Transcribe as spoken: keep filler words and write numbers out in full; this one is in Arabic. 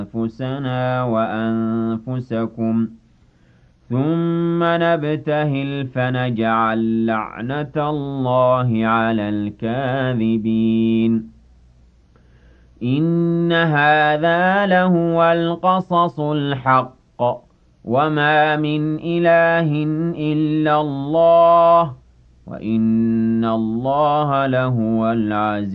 أنفسنا وأنفسكم ثم نبتهل فنجعل لعنة الله على الكاذبين إن هذا لهو القصص الحق وما من إله إلا الله وإن الله لهو العزيز